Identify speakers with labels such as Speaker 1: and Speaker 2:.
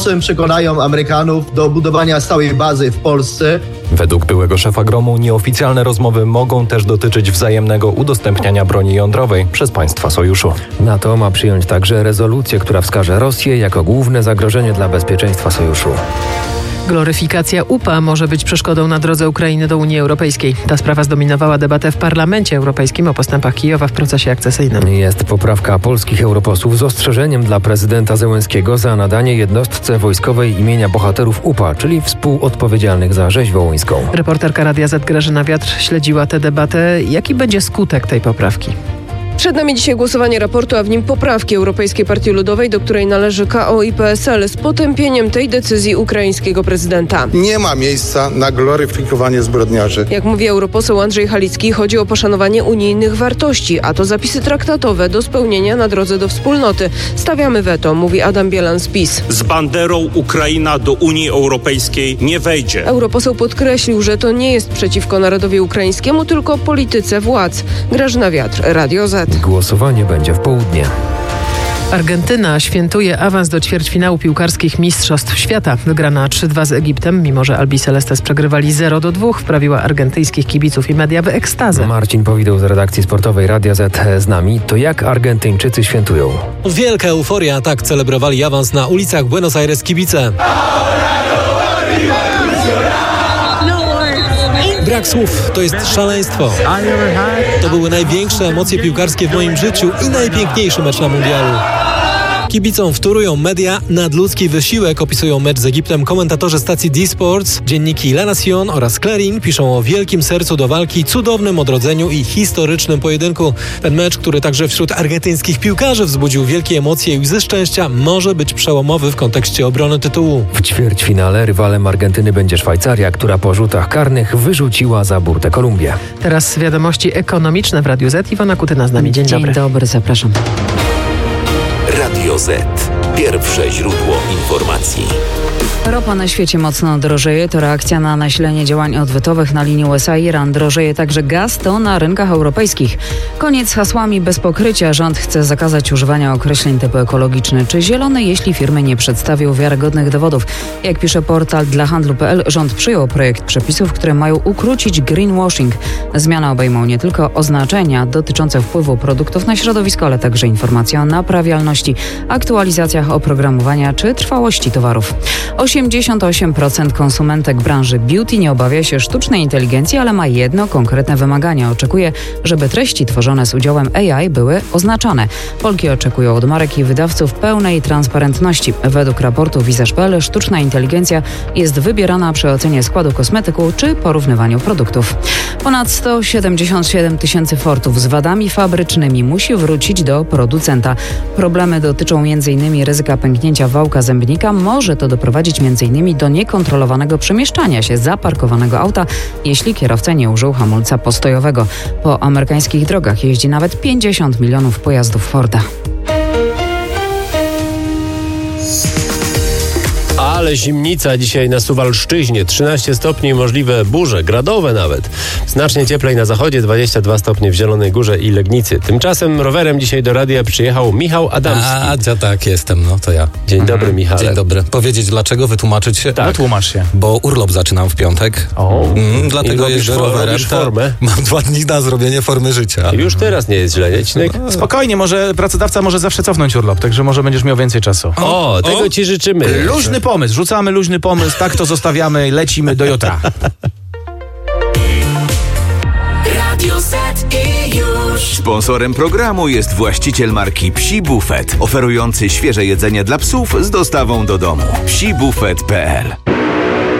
Speaker 1: przekonają Amerykanów do budowania stałej bazy w Polsce.
Speaker 2: Według byłego szefa GROM-u nieoficjalne rozmowy mogą też dotyczyć wzajemnego udostępniania broni jądrowej przez państwa sojuszu.
Speaker 3: NATO ma przyjąć także rezolucję, która wskaże Rosję jako główne zagrożenie dla bezpieczeństwa sojuszu.
Speaker 4: Gloryfikacja UPA może być przeszkodą na drodze Ukrainy do Unii Europejskiej. Ta sprawa zdominowała debatę w Parlamencie Europejskim o postępach Kijowa w procesie akcesyjnym.
Speaker 3: Jest poprawka polskich europosłów z ostrzeżeniem dla prezydenta Zełenskiego za nadanie jednostce wojskowej imienia bohaterów UPA, czyli współodpowiedzialnych za rzeź wołyńską.
Speaker 4: Reporterka Radia Z Grażyna Wiatr śledziła tę debatę. Jaki będzie skutek tej poprawki?
Speaker 5: Przed nami dzisiaj głosowanie raportu, a w nim poprawki Europejskiej Partii Ludowej, do której należy KO i PSL, z potępieniem tej decyzji ukraińskiego prezydenta.
Speaker 6: Nie ma miejsca na gloryfikowanie zbrodniarzy.
Speaker 5: Jak mówi europoseł Andrzej Halicki, chodzi o poszanowanie unijnych wartości, a to zapisy traktatowe do spełnienia na drodze do wspólnoty. Stawiamy weto, mówi Adam Bielan z PiS.
Speaker 7: Z banderą Ukraina do Unii Europejskiej nie wejdzie.
Speaker 5: Europoseł podkreślił, że to nie jest przeciwko narodowi ukraińskiemu, tylko polityce władz. Grażyna Wiatr, Radio Z.
Speaker 3: Głosowanie będzie w południe.
Speaker 4: Argentyna świętuje awans do ćwierćfinału piłkarskich Mistrzostw Świata. Wygrana 3-2 z Egiptem, mimo że Albicelestes przegrywali 0-2, wprawiła argentyńskich kibiców i media w ekstazę.
Speaker 3: Marcin Powideł z redakcji sportowej Radia Z z nami. To jak Argentyńczycy świętują?
Speaker 8: Wielka euforia, tak celebrowali awans na ulicach Buenos Aires kibice. Brak słów, to jest szaleństwo. To były największe emocje piłkarskie w moim życiu i najpiękniejszy mecz na mundialu. Kibicom wtórują media, nadludzki wysiłek opisują mecz z Egiptem komentatorzy stacji D-Sports, dzienniki La Nación oraz Clarín piszą o wielkim sercu do walki, cudownym odrodzeniu i historycznym pojedynku. Ten mecz, który także wśród argentyńskich piłkarzy wzbudził wielkie emocje i łzy szczęścia, może być przełomowy w kontekście obrony tytułu.
Speaker 3: W ćwierćfinale rywalem Argentyny będzie Szwajcaria, która po rzutach karnych wyrzuciła za burtę Kolumbię.
Speaker 4: Teraz wiadomości ekonomiczne w Radiu Z. Iwona Kutyna z nami. Dzień dobry.
Speaker 9: Dzień dobry, zapraszam.
Speaker 10: Radio Z. Pierwsze źródło informacji.
Speaker 9: Ropa na świecie mocno drożeje. To reakcja na nasilenie działań odwetowych na linii USA-Iran. Drożeje także gaz, to na rynkach europejskich. Koniec z hasłami bez pokrycia. Rząd chce zakazać używania określeń typu ekologiczny czy zielony, jeśli firmy nie przedstawią wiarygodnych dowodów. Jak pisze portal dla handlu.pl, rząd przyjął projekt przepisów, które mają ukrócić greenwashing. Zmiany obejmą nie tylko oznaczenia dotyczące wpływu produktów na środowisko, ale także informacje o naprawialności, aktualizacjach oprogramowania czy trwałości towarów. 88% konsumentek branży beauty nie obawia się sztucznej inteligencji, ale ma jedno konkretne wymaganie. Oczekuje, żeby treści tworzone z udziałem AI były oznaczane. Polki oczekują od marek i wydawców pełnej transparentności. Według raportu Visage.pl sztuczna inteligencja jest wybierana przy ocenie składu kosmetyku czy porównywaniu produktów. Ponad 177 tysięcy Fordów z wadami fabrycznymi musi wrócić do producenta. Problemy dotyczą m.in. ryzyka pęknięcia wałka zębnika. Może to doprowadzić m.in. do niekontrolowanego przemieszczania się zaparkowanego auta, jeśli kierowca nie użył hamulca postojowego. Po amerykańskich drogach jeździ nawet 50 milionów pojazdów Forda.
Speaker 11: Ale zimnica dzisiaj na Suwalszczyźnie, 13 stopni, możliwe burze, gradowe nawet. Znacznie cieplej na zachodzie, 22 stopnie w Zielonej Górze i Legnicy. Tymczasem rowerem dzisiaj do radia przyjechał Michał Adamski.
Speaker 12: Ja tak jestem, to ja.
Speaker 11: Dzień dobry, Michale.
Speaker 12: Dzień dobry. Powiedzieć dlaczego, wytłumaczyć się?
Speaker 11: Tak.
Speaker 12: Tłumacz się. Bo urlop zaczynam w piątek. Dlatego jeżdżę rowerem.
Speaker 11: Formę?
Speaker 12: Mam 2 dni na zrobienie formy życia.
Speaker 11: I już teraz nie jest źle, nie, Cinek?
Speaker 13: Spokojnie, może pracodawca może zawsze cofnąć urlop, także może będziesz miał więcej czasu.
Speaker 11: Tego ci życzymy.
Speaker 13: Luźny pomysł, rzucamy luźny pomysł, tak to zostawiamy, lecimy do jutra.
Speaker 10: Radio Z i już. Sponsorem programu jest właściciel marki Psi Buffet, oferujący świeże jedzenie dla psów z dostawą do domu. psibufet.pl